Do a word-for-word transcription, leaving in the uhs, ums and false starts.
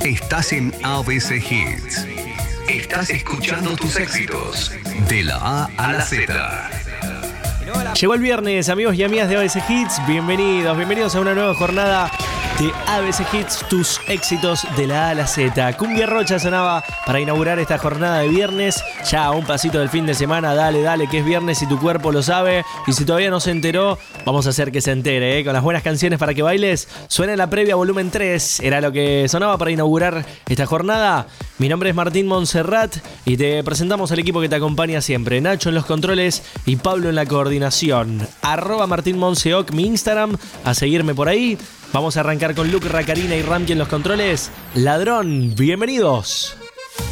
Estás en A B C Hits. Estás escuchando tus éxitos de la A a la Z. Llegó el viernes, amigos y amigas de A B C Hits. Bienvenidos, bienvenidos a una nueva jornada de A B C Hits, tus éxitos de la A a la Z. Cumbia Rocha sonaba para inaugurar esta jornada de viernes. Ya a un pasito del fin de semana, dale, dale, que es viernes y tu cuerpo lo sabe. Y si todavía no se enteró, vamos a hacer que se entere, ¿eh? Con las buenas canciones para que bailes. Suena la previa volumen tres, era lo que sonaba para inaugurar esta jornada. Mi nombre es Martín Montserrat y te presentamos al equipo que te acompaña siempre. Nacho en los controles y Pablo en la coordinación. Arroba Martín Monseoc, mi Instagram, a seguirme por ahí. Vamos a arrancar con Luke, Racarina y Ramki en los controles. Ladrón, bienvenidos.